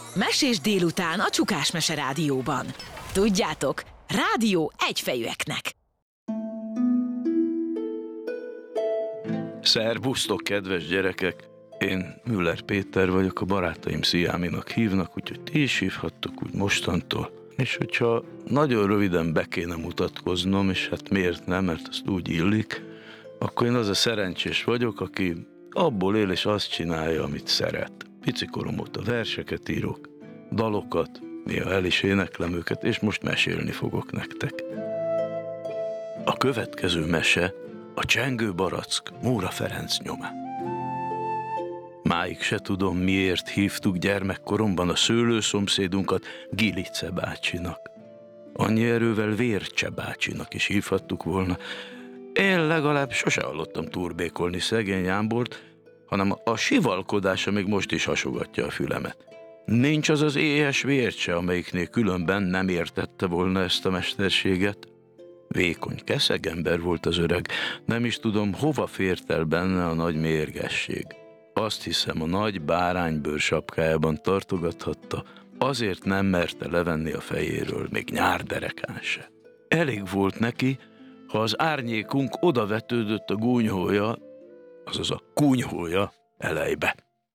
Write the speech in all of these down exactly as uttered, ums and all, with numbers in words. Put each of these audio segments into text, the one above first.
Mesés délután a Csukás Mese Rádióban. Tudjátok, rádió egyfejűeknek. Szerbusztok, kedves gyerekek! Én Müller Péter vagyok, a barátaim Sziáminak hívnak, úgyhogy ti is hívhattok úgy mostantól. És hogyha nagyon röviden be kéne mutatkoznom, és hát miért nem, mert azt úgy illik, akkor én az a szerencsés vagyok, aki abból él és azt csinálja, amit szeret. Picikorom óta verseket írok, dalokat, néha el is éneklem őket, és most mesélni fogok nektek. A következő mese a Csengő Barack Móra Ferenc nyomán. Máig se tudom, miért hívtuk gyermekkoromban a szőlőszomszédunkat Gilice bácsinak. Annyi erővel Vércse bácsinak is hívhattuk volna. Én legalább sose hallottam turbékolni szegény Jámbort, hanem a sivalkodása még most is hasogatja a fülemet. Nincs az az éhes Vércse, amelyiknél különben nem értette volna ezt a mesterséget. Vékony keszegember volt az öreg, nem is tudom, hova fért el benne a nagy mérgesség. Azt hiszem, a nagy báránybőr sapkájában tartogathatta, azért nem merte levenni a fejéről, még nyárderekán se. Elég volt neki, ha az árnyékunk odavetődött a gúnyhója, azaz a kunyhója elejbe.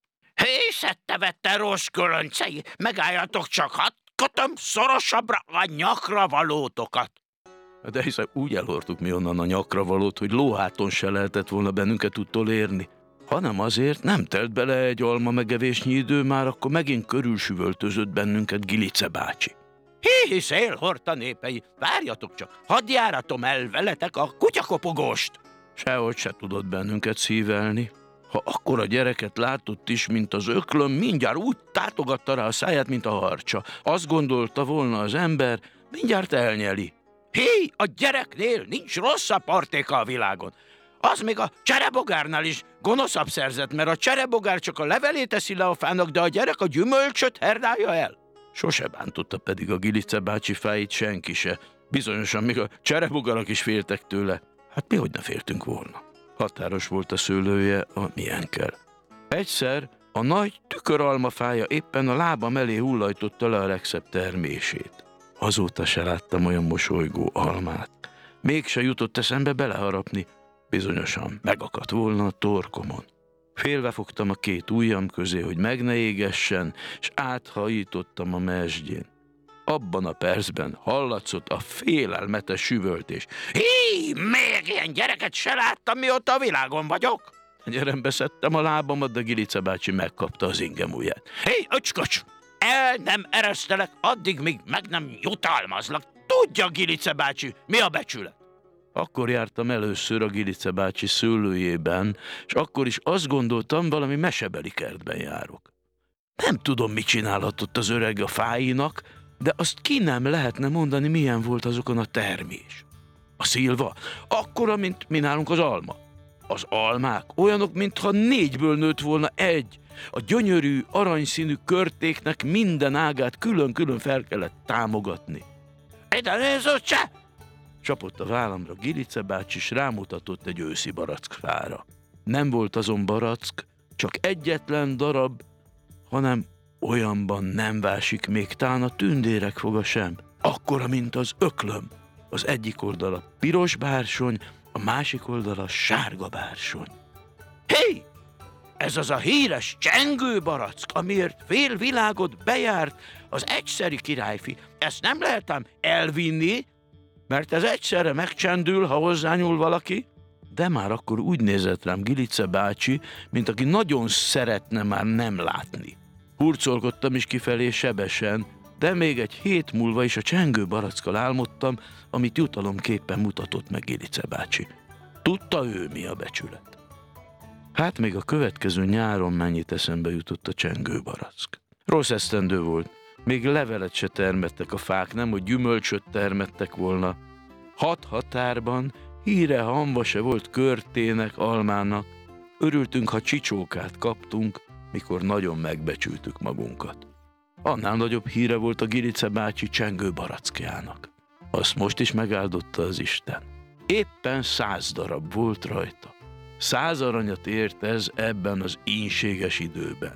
Hé, szedte-vette rossz kölöncei, megálljatok csak, hadd kötöm szorosabbra a nyakra valótokat. De hiszen úgy elhordtuk mi onnan a nyakra valót, hogy lóháton se lehetett volna bennünket utolérni, hanem azért nem telt bele egy alma megevésnyi idő, már akkor megint körülsüvöltözött bennünket Gilice bácsi. Hí, szélhorta népei, várjatok csak, hadd járatom el veletek a kutyakopogóst. Sehogy se tudott bennünket szívelni. Ha akkor a gyereket látott is, mint az öklöm, mindjárt úgy tátogatta rá a száját, mint a harcsa. Azt gondolta volna az ember, mindjárt elnyeli. Hé, a gyereknél nincs rosszabb partéka a világon. Az még a cserebogárnál is gonoszabb szerzett, mert a cserebogár csak a levelét teszi le a fának, de a gyerek a gyümölcsöt herdálja el. Sose bántotta pedig a Gilice bácsi fáit senki se. Bizonyosan még a cserebogarak is féltek tőle. Hát mi hogy ne féltünk volna? Határos volt a szőlője a miénkkel. Egyszer a nagy tüköralmafája éppen a lábam elé hullajtotta le a legszebb termését. Azóta se láttam olyan mosolygó almát. Mégse jutott eszembe beleharapni. Bizonyosan megakadt volna a torkomon. Félve fogtam a két ujjam közé, hogy meg ne égessen, és áthajítottam a mesdjén. Abban a percben hallatszott a félelmetes süvöltés. Hí, még ilyen gyereket se láttam, mióta a világon vagyok. Gyerembe szedtem a lábamat, de Gilice bácsi megkapta az ingem ujját. Hé, öcsköcs! El nem eresztelek, addig, míg meg nem jutalmazlak. Tudja, Gilice bácsi, mi a becsület? Akkor jártam először a Gilice bácsi szőlőjében, és akkor is azt gondoltam, valami mesebeli kertben járok. Nem tudom, mit csinálhatott az öreg a fáinak, de azt ki nem lehetne mondani, milyen volt azokon a termés. A szilva akkora, mint mi nálunk az alma. Az almák olyanok, mintha négyből nőtt volna egy. A gyönyörű, aranyszínű körtéknek minden ágát külön-külön fel kellett támogatni. Ide nézz, öccse! Csapott a vállamra Gilice bácsi, s rámutatott egy őszi barackfára. Nem volt azon barack, csak egyetlen darab, hanem olyanban nem vásik még tán a tündérek foga sem. Akkora, mint az öklöm. Az egyik oldala piros bársony, a másik oldala sárga bársony. Hé! Ez az a híres Csengő Barack, amiért fél világot bejárt az egyszeri királyfi. Ezt nem lehet ám elvinni, mert ez egyszerre megcsendül, ha hozzányúl valaki. De már akkor úgy nézett rám Gilice bácsi, mint aki nagyon szeretne már nem látni. Hurcolkodtam is kifelé sebesen, de még egy hét múlva is a Csengő Barackkal álmodtam, amit jutalomképpen mutatott meg Gilice bácsi. Tudta ő, mi a becsület. Hát még a következő nyáron mennyit eszembe jutott a Csengő Barack. Rossz esztendő volt, még levelet se termettek a fák, nem, hogy gyümölcsöt termettek volna. Hat határban híre hamva se volt körtének, almának. Örültünk, ha csicsókát kaptunk, mikor nagyon megbecsültük magunkat. Annál nagyobb híre volt a Gilice bácsi Csengő Barackjának. Azt most is megáldotta az Isten. Éppen száz darab volt rajta. Száz aranyat ért ez ebben az ínséges időben.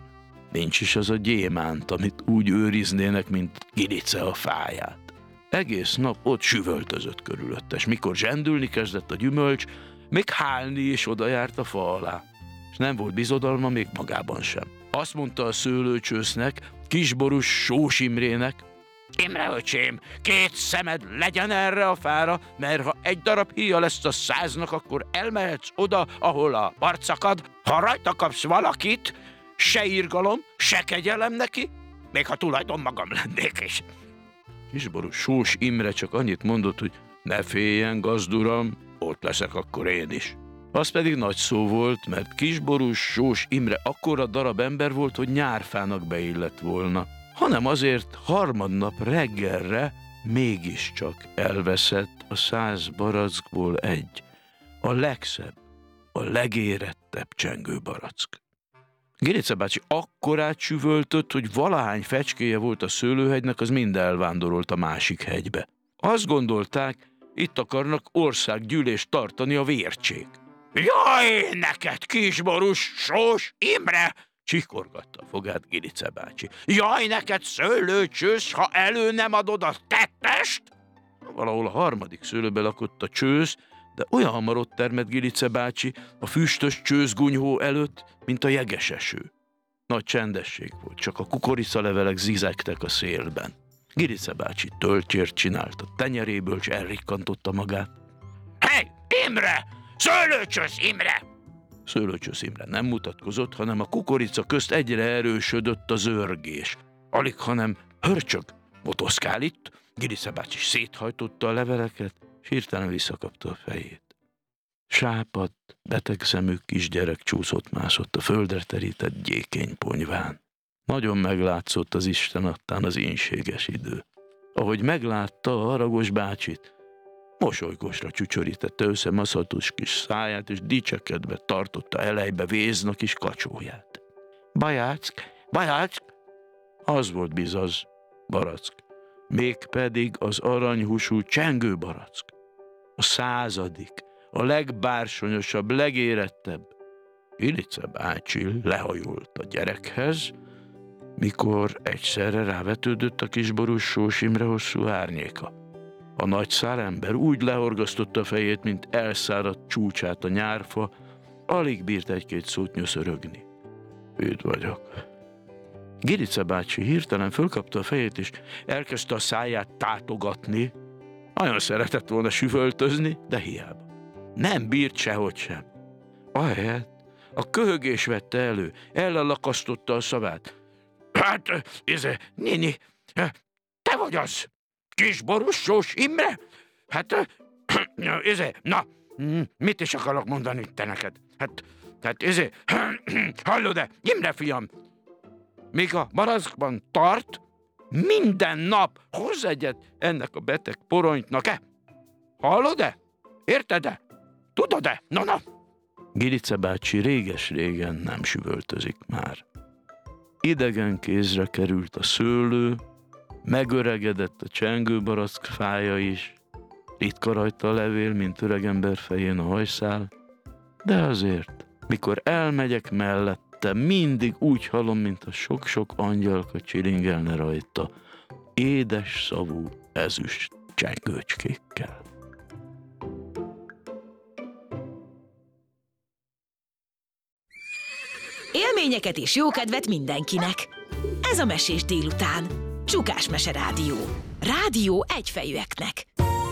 Nincs is az a gyémánt, amit úgy őriznének, mint Gilice a fáját. Egész nap ott süvöltözött körülötte, és mikor zsendülni kezdett a gyümölcs, még hálni is oda járt a fa alá. És nem volt bizodalma még magában sem. Azt mondta a szőlőcsősznek, kisborús Sós Imrének: Imre öcsém, két szemed legyen erre a fára, mert ha egy darab híja lesz a száznak, akkor elmehetsz oda, ahol a barcakad. Ha rajta kapsz valakit, se irgalom, se kegyelem neki, még ha tulajdon magam lennék is. Kisborús Sós Imre csak annyit mondott, hogy ne féljen, gazduram, ott leszek akkor én is. Az pedig nagy szó volt, mert kisborús Sós Imre akkora darab ember volt, hogy nyárfának beillett volna, hanem azért harmadnap reggelre mégiscsak elveszett a száz barackból egy, a legszebb, a legérettebb csengőbarack. Gilice bácsi akkorát süvöltött, hogy valahány fecskéje volt a szőlőhegynek, az mind elvándorolt a másik hegybe. Azt gondolták, itt akarnak országgyűlést tartani a vércsék. Jaj, neked, kisborús Sós Imre! Csikorgatta a fogát Gilice bácsi. Jaj, neked, szőlőcsősz, ha elő nem adod a tettest! Valahol a harmadik szőlőbe lakott a csősz, de olyan hamar ott termett Gilice bácsi a füstös csőszgunyhó előtt, mint a jegeseső. Nagy csendesség volt, csak a kukoricalevelek zizegtek a szélben. Gilice bácsi töltjért csinált a tenyeréből, és elrikkantotta magát. Hey, Imre! Szőlőcsősz Imre! Szőlőcsősz Imre nem mutatkozott, hanem a kukorica közt egyre erősödött az örgés. Alig, hanem hörcsög, motoszkál itt. Gilice bácsi széthajtotta a leveleket, és hirtelen visszakapta a fejét. Sápadt, beteg szemű kisgyerek csúszott-mászott a földre terített gyékény ponyván. Nagyon meglátszott az Isten adtán az ínséges idő. Ahogy meglátta a haragos bácsit, mosolygósra csücsörítette össze maszatos kis száját, és dicsekedve tartotta elejbe vézna kis kacsóját. Bajáck, bajáck! Az volt bizaz, barack. Mégpedig az aranyhúsú csengőbarack. A századik, a legbársonyosabb, legérettebb. Gilice bácsi lehajolt a gyerekhez, mikor egyszerre rávetődött a kisborús Sós Imre hosszú árnyéka. A nagy szálember úgy lehorgasztotta a fejét, mint elszáradt csúcsát a nyárfa, alig bírt egy-két szót nyöszörögni. Itt vagyok. Gilice bácsi hirtelen fölkapta a fejét, és elkezdte a száját tátogatni. Nagyon szeretett volna süvöltözni, de hiába. Nem bírt sehogy sem. Ahelyett a köhögés vette elő, ellakasztotta a szavát. Hát, izé, néni, te vagy az, kisborús Sós Imre? Hát, izé, na, mit is akarok mondani te neked? Hát, hát, izé, hallod-e, Imre fiam, míg a barackban tart, minden nap hozz egyet ennek a beteg poronytnak-e? Hallod-e? Érted-e? Tudod-e? Na, na! Gilice bácsi réges-régen nem süvöltözik már. Idegen kézre került a szőlő, megöregedett a csengőbarack fája is, ritka rajta a levél, mint öregember fején a hajszál, de azért, mikor elmegyek mellette, mindig úgy hallom, mint a sok-sok angyalka csilingelne rajta, édes szavú ezüst csengőcskékkel. Élményeket és jókedvet mindenkinek! Ez a Mesés délután. Csukás Mese Rádió. Rádió egyfejűeknek.